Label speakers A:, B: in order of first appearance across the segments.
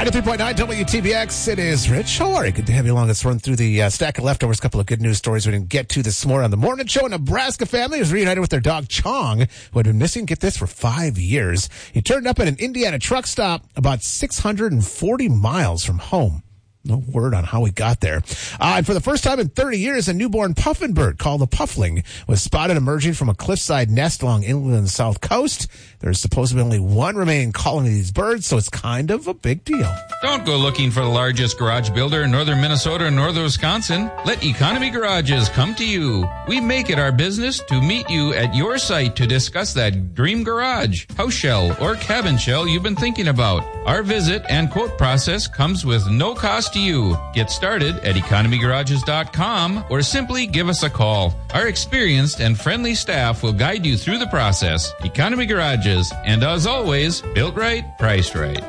A: 93.9 WTBX. It is Rich. How are you? Good to have you along. Let's run through the stack of leftovers. A couple of good news stories we didn't get to this morning on the morning show. A Nebraska family was reunited with their dog Chong, who had been missing, get this, for 5 years. He turned up at an Indiana truck stop about 640 miles from home. No word on how he got there. And for the first time in 30 years, a newborn puffin bird called the puffling was spotted emerging from a cliffside nest along England's south coast. There's supposedly only one remaining colony of these birds, so it's kind of a big deal.
B: Don't go looking for the largest garage builder in northern Minnesota or northern Wisconsin. Let Economy Garages come to you. We make it our business to meet you at your site to discuss that dream garage, house shell, or cabin shell you've been thinking about. Our visit and quote process comes with no cost to you. Get started at economygarages.com or simply give us a call. Our experienced and friendly staff will guide you through the process. Economy Garages, and as always, built right, priced right.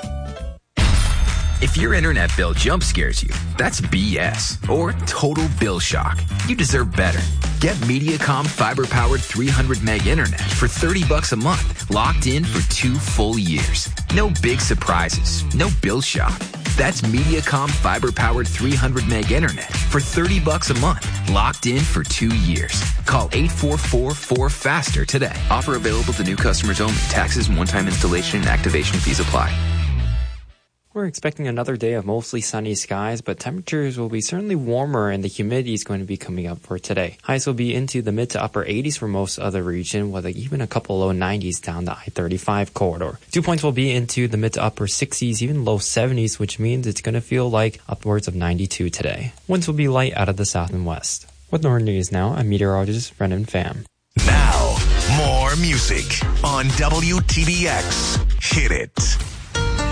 C: If your internet bill jump scares you, that's BS or total bill shock. You deserve better. Get Mediacom fiber-powered 300 meg internet for $30 a month, locked in for 2 full years. No big surprises, no bill shock. That's Mediacom fiber-powered 300 meg internet for $30 a month, locked in for 2 years. Call 844-4FASTER today. Offer available to new customers only. Taxes, one-time installation, and activation fees apply.
D: We're expecting another day of mostly sunny skies, but temperatures will be certainly warmer and the humidity is going to be coming up for today. Highs will be into the mid to upper 80s for most of the region, with even a couple low 90s down the I-35 corridor. Dew points will be into the mid to upper 60s, even low 70s, which means it's going to feel like upwards of 92 today. Winds will be light out of the south and west. With Northern News Now, I'm meteorologist Brendan Pham.
E: Now, more music on WTBX. Hit it.